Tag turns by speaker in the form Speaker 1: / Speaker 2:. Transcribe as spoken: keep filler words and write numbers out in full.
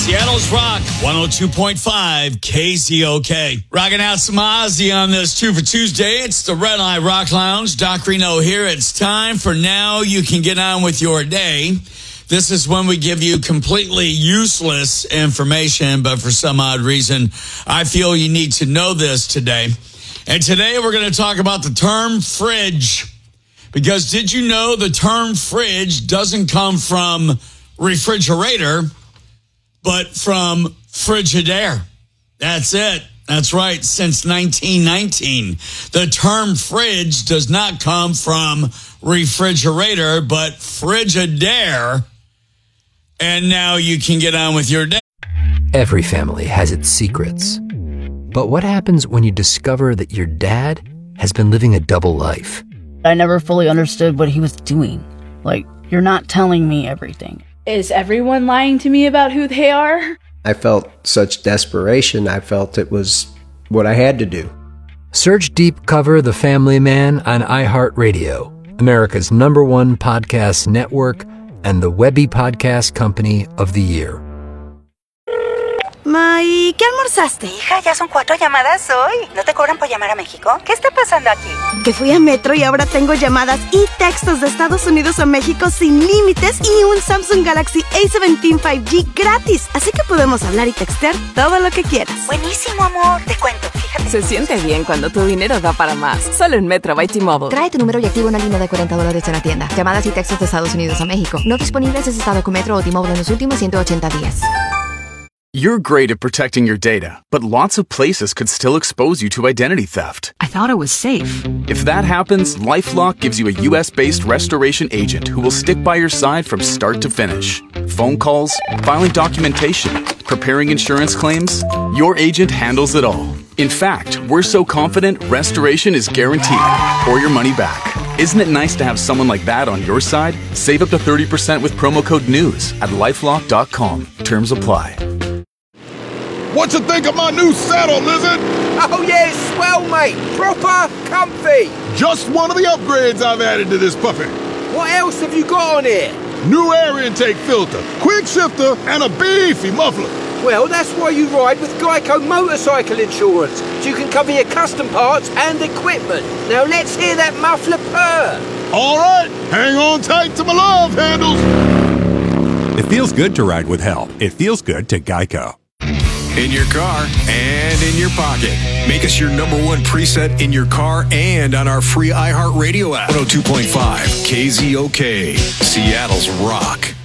Speaker 1: Seattle's Rock, one oh two point five K Z O K. Rocking out some Ozzy on this Two for Tuesday. It's the Red Eye Rock Lounge. Doc Reno here. It's time for Now You Can Get On With Your Day. This is when we give you completely useless information, but for some odd reason, I feel you need to know this today. And today we're going to talk about the term fridge. Because did you know the term fridge doesn't come from refrigerator, but from Frigidaire? That's it. That's right. Since nineteen nineteen, the term fridge does not come from refrigerator, but Frigidaire. And now you can get on with your day.
Speaker 2: Every family has its secrets. But what happens when you discover that your dad has been living a double life?
Speaker 3: I never fully understood what he was doing. Like, you're not telling me everything.
Speaker 4: Is everyone lying to me about who they are?
Speaker 5: I felt such desperation. I felt it was what I had to do.
Speaker 2: Search Deep Cover The Family Man on iHeartRadio, America's number one podcast network and the Webby Podcast Company of the Year.
Speaker 6: Ma, ¿y qué almorzaste?
Speaker 7: Hija, ya son cuatro llamadas hoy. ¿No te cobran por llamar a México? ¿Qué está pasando aquí?
Speaker 6: Que fui a Metro y ahora tengo llamadas y textos de Estados Unidos a México sin límites y un Samsung Galaxy A diecisiete cinco G gratis. Así que podemos hablar y textear todo lo que quieras.
Speaker 7: Buenísimo, amor. Te cuento, fíjate.
Speaker 8: Se siente bien cuando tu dinero da para más. Solo en Metro by T-Mobile.
Speaker 9: Trae tu número y activa una línea de cuarenta dólares en la tienda. Llamadas y textos de Estados Unidos a México. No disponibles en estado con Metro o T-Mobile en los últimos ciento ochenta días.
Speaker 10: You're great at protecting your data, but lots of places could still expose you to identity theft.
Speaker 11: I thought it was safe.
Speaker 10: If that happens, LifeLock gives you a U S-based restoration agent who will stick by your side from start to finish. Phone calls, filing documentation, preparing insurance claims, your agent handles it all. In fact, we're so confident restoration is guaranteed or your money back. Isn't it nice to have someone like that on your side? Save up to thirty percent with promo code NEWS at lifelock dot com. Terms apply.
Speaker 12: What you think of my new saddle, Lizard?
Speaker 13: Oh, yeah, swell, mate. Proper comfy.
Speaker 12: Just one of the upgrades I've added to this puppy.
Speaker 13: What else have you got on here?
Speaker 12: New air intake filter, quick shifter, and a beefy muffler.
Speaker 13: Well, that's why you ride with Geico Motorcycle Insurance, so you can cover your custom parts and equipment. Now let's hear that muffler purr.
Speaker 12: All right, hang on tight to my love handles.
Speaker 14: It feels good to ride with help. It feels good to Geico.
Speaker 15: In your car and in your pocket. Make us your number one preset in your car and on our free iHeartRadio app. one oh two point five K Z O K, Seattle's Rock.